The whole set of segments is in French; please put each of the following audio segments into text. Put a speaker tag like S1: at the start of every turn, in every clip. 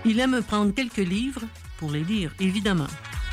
S1: Il aime prendre quelques livres pour les lire, évidemment.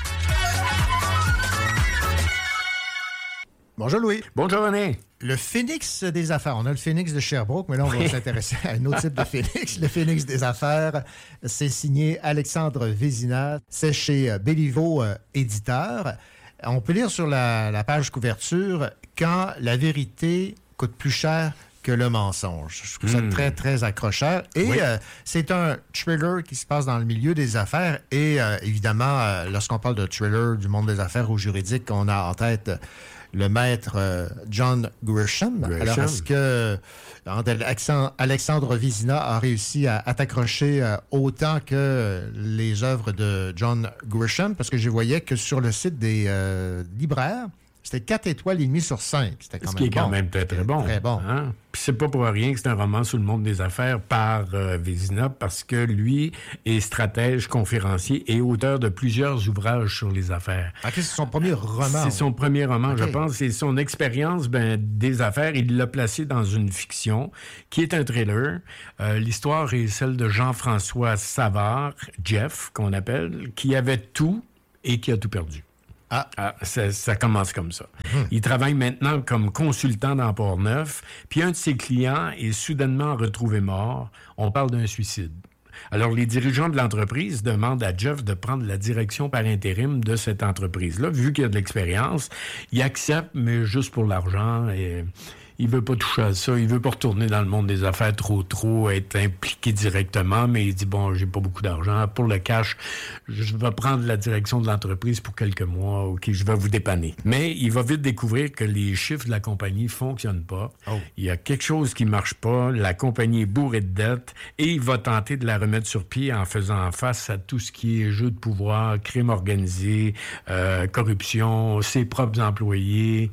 S2: Bonjour Louis.
S3: Bonjour René.
S2: Le phénix des affaires. On a le phénix de Sherbrooke, mais là, on va s'intéresser à un autre type de phénix. Le phénix des affaires, c'est signé Alexandre Vézina. C'est chez Béliveau Éditeur. On peut lire sur la page couverture « Quand la vérité coûte plus cher que le mensonge ». Je trouve ça très, très accrocheur. Et c'est un thriller qui se passe dans le milieu des affaires. Et évidemment, lorsqu'on parle de thriller du monde des affaires ou juridique, on a en tête le maître John Grisham. Alors, est-ce que Alexandre Vézina a réussi à t'accrocher autant que les œuvres de John Grisham? Parce que je voyais que sur le site des libraires, c'était 4 étoiles et demie sur 5. C'était quand
S3: Ce qui est quand même très, très bon.
S2: Très bon.
S3: Hein? Puis c'est pas pour rien que c'est un roman sur le monde des affaires par Vézina, parce que lui est stratège, conférencier et auteur de plusieurs ouvrages sur les affaires.
S2: Ah, c'est son premier roman.
S3: C'est son premier roman, je pense. C'est son expérience des affaires. Il l'a placé dans une fiction qui est un thriller. L'histoire est celle de Jean-François Savard, Jeff, qu'on appelle, qui avait tout et qui a tout perdu. Ça commence comme ça. Il travaille maintenant comme consultant dans Port-Neuf, puis un de ses clients est soudainement retrouvé mort. On parle d'un suicide. Alors, les dirigeants de l'entreprise demandent à Jeff de prendre la direction par intérim de cette entreprise-là. Vu qu'il a de l'expérience, il accepte, mais juste pour l'argent. Et il veut pas toucher à ça. Il veut pas retourner dans le monde des affaires trop, être impliqué directement. Mais il dit, bon, j'ai pas beaucoup d'argent. Pour le cash, je vais prendre la direction de l'entreprise pour quelques mois. OK, je vais vous dépanner. Mais il va vite découvrir que les chiffres de la compagnie fonctionnent pas. Il y a quelque chose qui marche pas. La compagnie est bourrée de dettes et il va tenter de la remettre sur pied en faisant face à tout ce qui est jeu de pouvoir, crime organisé, corruption, ses propres employés.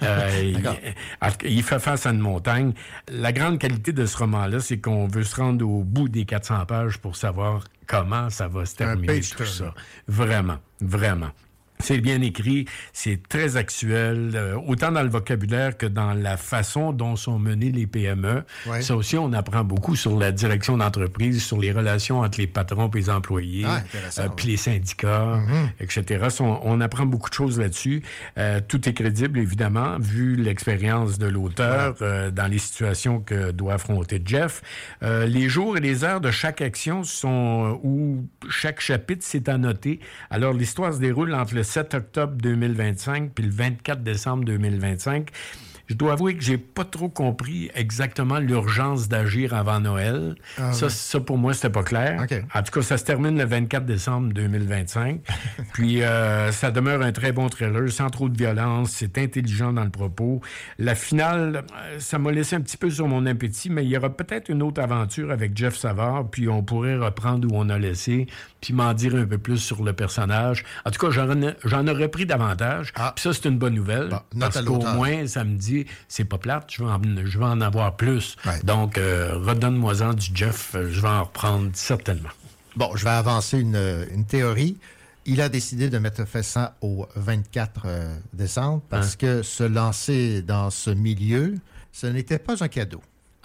S3: Il fait face à une montagne. La grande qualité de ce roman-là, c'est qu'on veut se rendre au bout des 400 pages pour savoir comment ça va se terminer, tout ça. Vraiment, vraiment. C'est bien écrit, c'est très actuel, autant dans le vocabulaire que dans la façon dont sont menées les PME. Ouais. Ça aussi, on apprend beaucoup sur la direction d'entreprise, sur les relations entre les patrons et les employés, puis les syndicats, etc. On apprend beaucoup de choses là-dessus. Tout est crédible, évidemment, vu l'expérience de l'auteur dans les situations que doit affronter Jeff. Les jours et les heures de chaque action sont où chaque chapitre s'est annoté. Alors, l'histoire se déroule entre le 7 octobre 2025 puis le 24 décembre 2025. Je dois avouer que j'ai pas trop compris exactement l'urgence d'agir avant Noël. Ça, pour moi, c'était pas clair. Okay. En tout cas, ça se termine le 24 décembre 2025. Puis, ça demeure un très bon thriller, sans trop de violence. C'est intelligent dans le propos. La finale, ça m'a laissé un petit peu sur mon appétit, mais il y aura peut-être une autre aventure avec Jeff Savard, puis on pourrait reprendre où on a laissé, puis m'en dire un peu plus sur le personnage. En tout cas, j'en aurais pris davantage. Puis ça, c'est une bonne nouvelle. Parce qu'au moins, ça me dit, c'est pas plate, je vais en avoir plus. Ouais. Donc, redonne-moi-en du Jeff, je vais en reprendre certainement.
S2: Bon, je vais avancer une théorie. Il a décidé de mettre fin ça au 24 décembre parce que se lancer dans ce milieu, ce n'était pas un cadeau.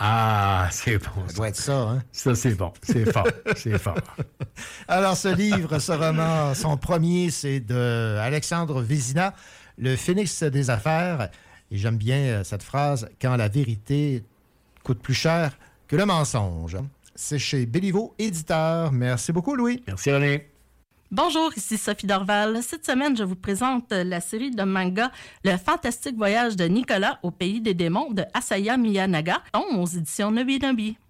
S3: Ah, c'est bon.
S2: Ça doit être ça, hein?
S3: Ça, c'est bon. C'est fort. C'est fort.
S2: Alors, ce livre, ce roman, son premier, c'est de Alexandre Vézina, Le Phénix des affaires. Et j'aime bien cette phrase, « Quand la vérité coûte plus cher que le mensonge ». C'est chez Béliveau Éditeur. Merci beaucoup, Louis.
S3: Merci, René.
S1: Bonjour, ici Sophie Dorval. Cette semaine, je vous présente la série de manga Le fantastique voyage de Nicolas au pays des démons de Asaya Miyanaga, aux éditions Nobinobi.